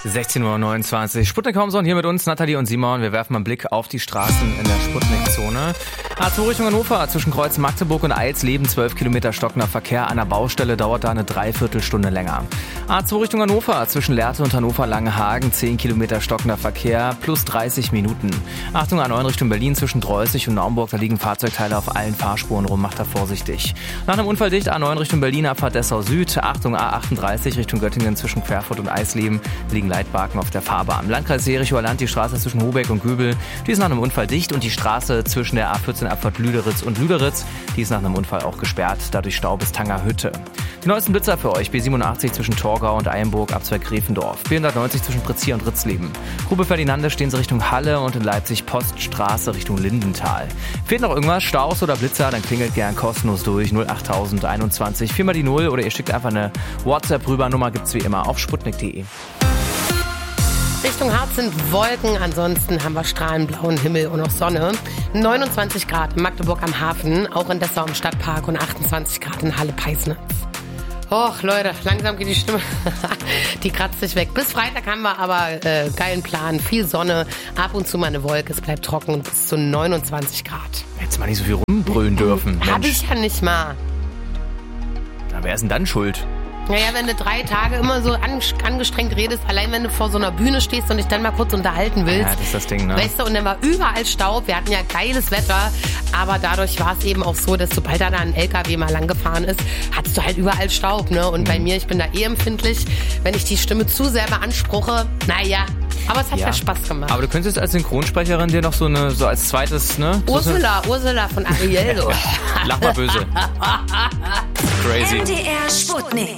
16:29 Uhr. Sputnik Homson hier mit uns, Nathalie und Simon. Wir werfen mal einen Blick auf die Straßen in der Sputnik-Zone. A2 Richtung Hannover, zwischen Kreuz Magdeburg und Eilsleben, 12 Kilometer stockender Verkehr. An der Baustelle dauert da eine Dreiviertelstunde länger. A2 Richtung Hannover, zwischen Lehrte und Hannover-Langenhagen, 10 Kilometer stockender Verkehr, plus 30 Minuten. Achtung, A9 Richtung Berlin, zwischen Dreußig und Naumburg, da liegen Fahrzeugteile auf allen Fahrspuren rum, macht da vorsichtig. Nach einem Unfall dicht, A9 Richtung Berlin, Abfahrt Dessau Süd. Achtung, A38 Richtung Göttingen, zwischen Querfurt und Eisleben, liegen Leitbarken auf der Fahrbahn. Im Landkreis Jerichower Land, die Straße zwischen Hobeck und Göbel, die ist nach einem Unfall dicht, und die Straße zwischen der A14 Abfahrt Lüderitz und Lüderitz, die ist nach einem Unfall auch gesperrt, dadurch Stau bis Tangerhütte. Die neuesten Blitzer für euch: B87 zwischen Torgau und Eilenburg, Abzweig Gräfendorf, B190 zwischen Prizier und Ritzleben, Grube Ferdinande stehen sie Richtung Halle, und in Leipzig Poststraße Richtung Lindenthal. Fehlt noch irgendwas, Staus oder Blitzer, dann klingelt gern kostenlos durch 08021 4 mal die 0 oder ihr schickt einfach eine WhatsApp rüber. Nummer gibt's wie immer auf sputnik.de. Richtung Harz sind Wolken, ansonsten haben wir strahlend blauen Himmel und auch Sonne. 29 Grad in Magdeburg am Hafen, auch in Dessau im Stadtpark, und 28 Grad in Halle-Peisnitz. Och, Leute, langsam geht die Stimme. Die kratzt sich weg. Bis Freitag haben wir aber geilen Plan. Viel Sonne, ab und zu mal eine Wolke. Es bleibt trocken und bis zu 29 Grad. Hättest mal nicht so viel rumbrüllen dürfen. Hab ich ja nicht mal. Na, wer ist denn dann schuld? Naja, wenn du 3 Tage immer so angestrengt redest, allein wenn du vor so einer Bühne stehst und dich dann mal kurz unterhalten willst. Ja, das ist das Ding, ne? Weißt du, und dann war überall Staub. Wir hatten ja geiles Wetter, aber dadurch war es eben auch so, dass sobald da ein LKW mal lang gefahren ist, hattest du halt überall Staub, ne? Und bei mir, ich bin da empfindlich, wenn ich die Stimme zu sehr beanspruche, naja. Aber es hat ja Spaß gemacht. Aber du könntest als Synchronsprecherin dir noch so als zweites, ne? Ursula von Ariel. Lach mal böse. Crazy. MDR Sputnik.